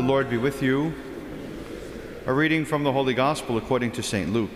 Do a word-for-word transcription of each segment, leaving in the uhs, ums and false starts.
Lord be with you. A reading from the Holy Gospel according to Saint Luke.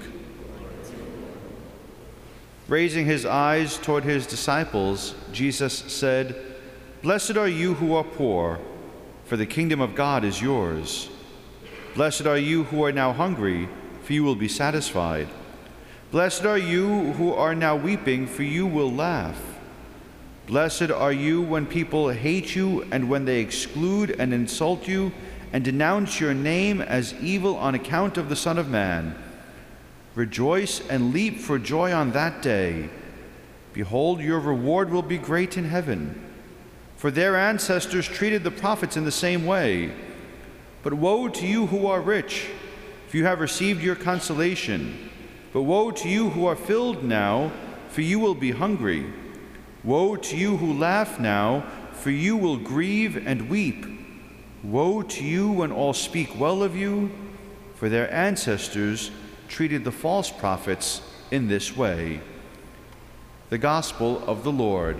Raising his eyes toward his disciples, Jesus said, "Blessed are you who are poor, for the kingdom of God is yours. Blessed are you who are now hungry, for you will be satisfied. Blessed are you who are now weeping, for you will laugh. Blessed are you when people hate you and when they exclude and insult you and denounce your name as evil on account of the Son of Man. Rejoice and leap for joy on that day. Behold, your reward will be great in heaven. For their ancestors treated the prophets in the same way. But woe to you who are rich, for you have received your consolation. But woe to you who are filled now, for you will be hungry. Woe to you who laugh now, for you will grieve and weep. Woe to you when all speak well of you, for their ancestors treated the false prophets in this way." The Gospel of the Lord.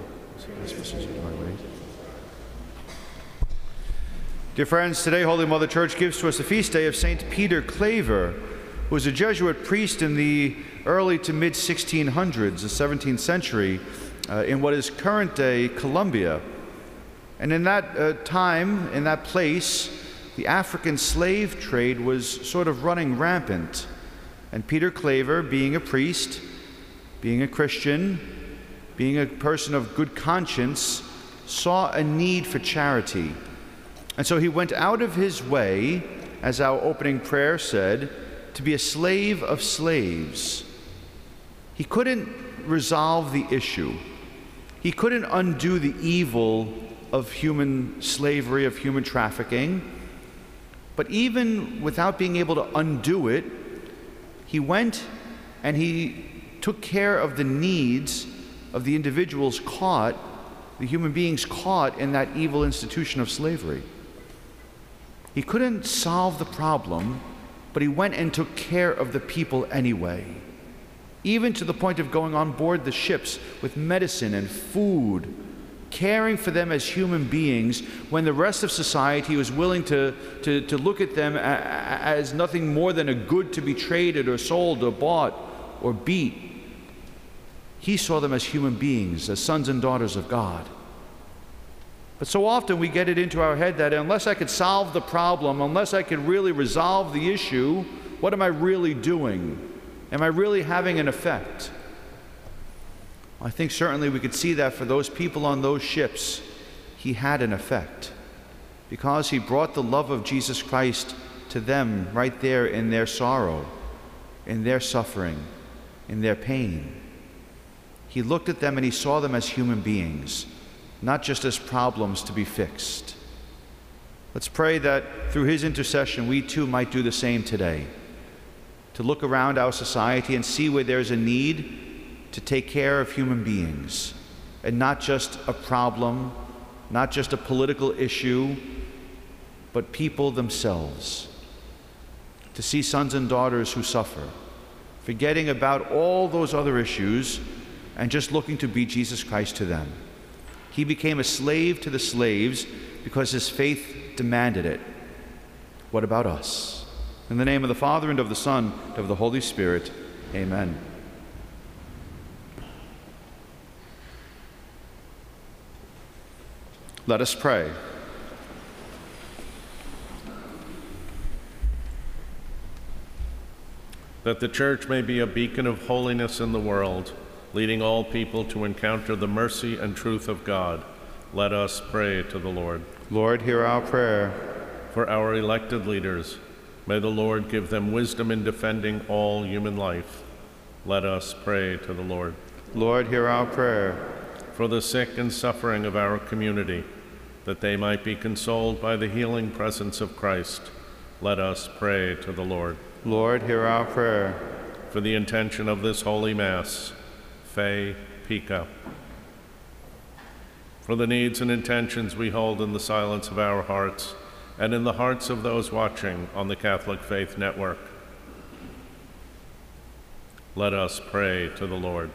Dear friends, today Holy Mother Church gives to us the feast day of Saint Peter Claver, who was a Jesuit priest in the early to mid sixteen hundreds, the seventeenth century, uh, in what is current-day Colombia. And in that uh, time, in that place, the African slave trade was sort of running rampant. And Peter Claver, being a priest, being a Christian, being a person of good conscience, saw a need for charity. And so he went out of his way, as our opening prayer said, to be a slave of slaves. He couldn't resolve the issue. He couldn't undo the evil of human slavery, of human trafficking. But even without being able to undo it, he went and he took care of the needs of the individuals caught, the human beings caught in that evil institution of slavery. He couldn't solve the problem, but he went and took care of the people anyway, even to the point of going on board the ships with medicine and food, caring for them as human beings when the rest of society was willing to, to, to look at them as nothing more than a good to be traded or sold or bought or beat. He saw them as human beings, as sons and daughters of God. But so often we get it into our head that unless I could solve the problem, unless I could really resolve the issue, what am I really doing? Am I really having an effect? I think certainly we could see that for those people on those ships, he had an effect, because he brought the love of Jesus Christ to them right there in their sorrow, in their suffering, in their pain. He looked at them and he saw them as human beings, not just as problems to be fixed. Let's pray that through his intercession we too might do the same today, to look around our society and see where there's a need to take care of human beings, and not just a problem, not just a political issue, but people themselves. To see sons and daughters who suffer, forgetting about all those other issues and just looking to be Jesus Christ to them. He became a slave to the slaves because his faith demanded it. What about us? In the name of the Father, and of the Son, and of the Holy Spirit, amen. Let us pray. That the Church may be a beacon of holiness in the world, leading all people to encounter the mercy and truth of God, let us pray to the Lord. Lord, hear our prayer. For our elected leaders, may the Lord give them wisdom in defending all human life. Let us pray to the Lord. Lord, hear our prayer. For the sick and suffering of our community, that they might be consoled by the healing presence of Christ, let us pray to the Lord. Lord, hear our prayer. For the intention of this Holy Mass, Fe Pica. For the needs and intentions we hold in the silence of our hearts and in the hearts of those watching on the Catholic Faith Network, let us pray to the Lord.